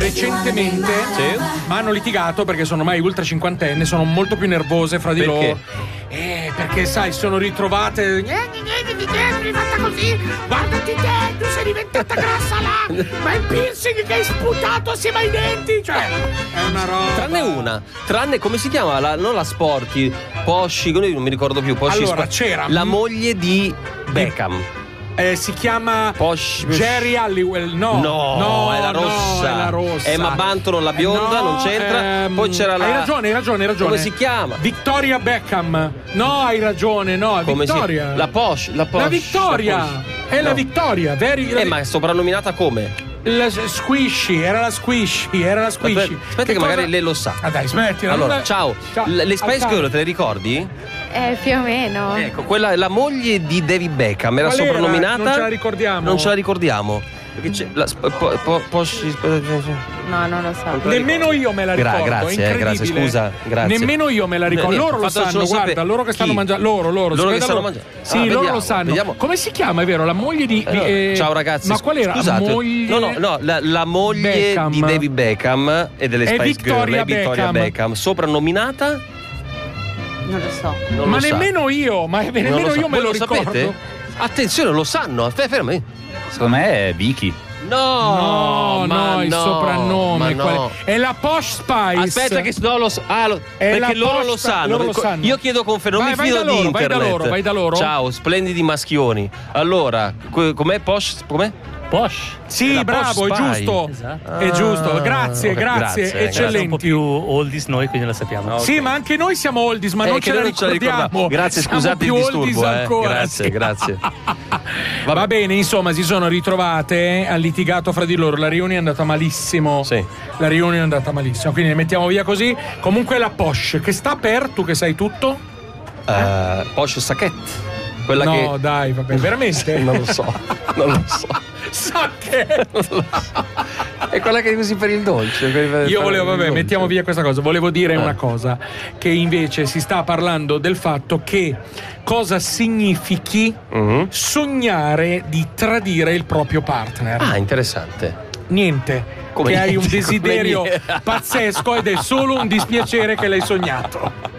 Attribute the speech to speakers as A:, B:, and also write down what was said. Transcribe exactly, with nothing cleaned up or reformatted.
A: recentemente
B: Sì.
A: ma hanno litigato perché sono ormai ultra cinquantenne, sono molto più nervose fra di
B: Perché?
A: loro. Eh, perché sai, sono ritrovate. Niente, niente, di te, sei fatta così. Guardati te, tu sei diventata grassa là. Ma il piercing che hai sputato assieme ai denti. Cioè, è una roba.
B: Tranne una, tranne come si chiama? La, non la Sporty, Posci, non mi ricordo più. Posci,
A: Allora,
B: Sp-
A: c'era-
B: la moglie di Beckham.
A: Eh, si chiama
B: Posh-
A: Jerry Halliwell. No,
B: No,
A: no,
B: è la
A: no,
B: rossa.
A: è la rossa.
B: Emma Bunton, la bionda,
A: No,
B: non c'entra.
A: ehm,
B: Poi c'era la.
A: Hai ragione, hai ragione, hai ragione.
B: Come si chiama?
A: Victoria Beckham. No, hai ragione, no,
B: Come si-
A: Victoria.
B: La Posh, la Posh.
A: La Victoria.
B: la Posh.
A: È la
B: No.
A: Victoria, veri, la
B: Eh,
A: vi-
B: ma è soprannominata come?
A: la Squishy, era la Squishy, era la Squishy.
B: Aspetta, aspetta che, magari lei lo sa.
A: Ah dai, smettila.
B: Allora,
A: non-
B: ciao. L- le Spice
A: Alzate.
B: Girl te le ricordi?
C: Eh, più o meno.
B: Ecco, quella la moglie di David Beckham era
A: Qual era?
B: soprannominata.
A: Non ce la ricordiamo.
B: Non ce la ricordiamo. Perché c'è la sp- po- po- Posh-
C: No, non lo so.
A: Nemmeno io me la
B: Gra-
A: ricordo.
B: grazie,
A: è
B: eh,
A: incredibile.
B: grazie, scusa, grazie.
A: Nemmeno io me la ricordo.
B: Niente,
A: Loro lo
B: fatelo
A: sanno,
B: solo
A: guarda,
B: sapere.
A: loro che stanno
B: Chi?
A: mangiando. Loro, loro,
B: Loro
A: si
B: che
A: vede
B: stanno
A: loro-
B: mangiando.
A: Sì,
B: Ah,
A: loro
B: vediamo,
A: lo sanno.
B: vediamo.
A: Come si chiama, è vero? La moglie di. di,
B: Eh,
A: eh,
B: ciao ragazzi.
A: Ma qual era?
B: Scusate.
A: Moglie...
B: No, no, no, la, la moglie
A: Beckham.
B: di David Beckham e delle
A: È
B: Spice
A: Victoria
B: Girl, è Victoria
A: Beckham.
B: Beckham, soprannominata?
C: Non lo so.
B: Non
A: ma
B: lo sa.
A: nemmeno io, ma
B: Non
A: nemmeno
B: lo sa.
A: io me
B: Voi
A: lo,
B: lo
A: ricordo.
B: sapete? Attenzione, lo sanno. Aspetta, fermi.
D: Secondo me è Vicky.
B: No,
A: No,
B: ma
A: no, il
B: no,
A: soprannome.
B: ma
A: qual
B: no.
A: è? È la Posh Spice.
B: Aspetta che no, lo so. Ah, lo-
A: È
B: perché
A: la
B: loro
A: Posh
B: lo
A: Spice,
B: sanno.
A: loro lo sanno.
B: Io chiedo conferma, non
A: Vai,
B: mi
A: vai
B: fido
A: da loro,
B: di
A: vai da
B: internet.
A: loro, vai da loro.
B: Ciao, splendidi maschioni. Allora, que- com'è Posh? Com'è?
D: Posh.
A: Sì,
B: La
A: bravo,
B: Posh
A: è
B: Spy.
A: giusto.
D: Esatto.
A: È giusto. Grazie,
B: ok,
A: grazie,
B: grazie,
A: eccellenti.
D: Siamo un po' più oldies noi, quindi la sappiamo.
A: Sì, ma anche noi siamo oldies, ma
B: Eh,
A: non
B: che
A: ce la
B: noi non ce la
A: ricordiamo.
B: ricordiamo. Grazie,
A: Siamo
B: scusate il
A: più oldies
B: disturbo, eh.
A: ancora,
B: Grazie,
A: sì.
B: grazie.
A: Va bene, insomma, si sono ritrovate, hanno litigato fra di loro. La riunione è andata malissimo.
B: Sì.
A: La riunione è andata malissimo, quindi ne mettiamo via così. Comunque la Posh, che sta per, tu che sai tutto?
B: Eh, Posh Saquet. Quella
A: no,
B: che
A: dai, vabbè, veramente?
B: non lo so. Non lo so.
A: Sa che...
B: È quella che usi per il dolce. per- per
A: Io
B: fare
A: volevo,
B: il
A: vabbè,
B: dolce.
A: mettiamo via questa cosa. Volevo dire
B: Eh.
A: una cosa, che invece si sta parlando del fatto che cosa significhi
B: Mhm.
A: sognare di tradire il proprio partner.
B: Ah, interessante.
A: Niente.
B: Come
A: che hai un
B: niente, come
A: desiderio
B: niente.
A: pazzesco ed è solo un dispiacere che l'hai sognato.